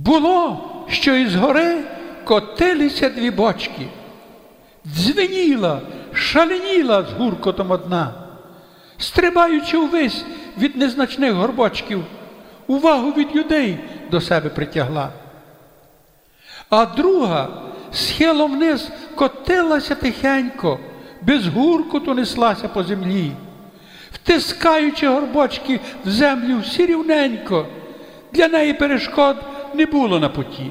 Було, що із гори котилися дві бочки. Дзвеніла, шаленіла з гуркотом одна, стрибаючи увесь від незначних горбочків, увагу від людей до себе притягла. А друга схилом вниз котилася тихенько, без гуркоту неслася по землі, втискаючи горбочки в землю всі рівненько, для неї перешкод не було на путі.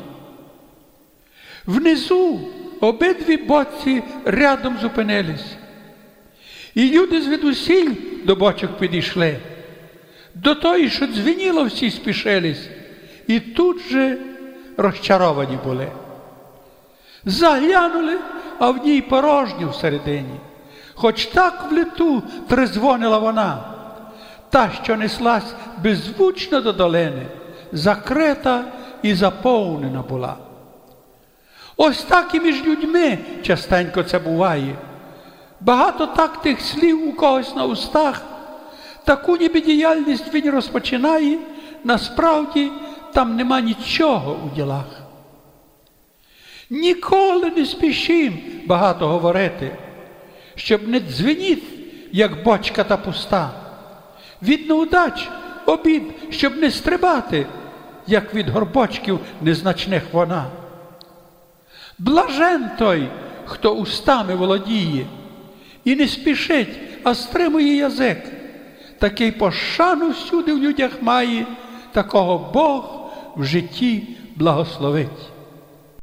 Внизу обидві бочці рядом зупинились, і люди звідусіль до бочок підійшли. До тої, що дзвеніло, всі спішились, і тут же розчаровані були. Заглянули, а в ній порожньо всередині. Хоч так в літу трезвонила вона, та, що неслась беззвучно до долини, закрита і заповнена була. Ось так і між людьми частенько це буває. Багато так тих слів у когось на устах, таку ніби діяльність він розпочинає, насправді там нема нічого у ділах. Ніколи не спішим багато говорити, щоб не дзвеніть, як бочка та пуста. Від неудач, обід, щоб не стрибати, як від горбочків незначних вона. Блажен той, хто устами володіє, і не спішить, а стримує язик. Такий пошану всюди в людях має, такого Бог в житті благословить.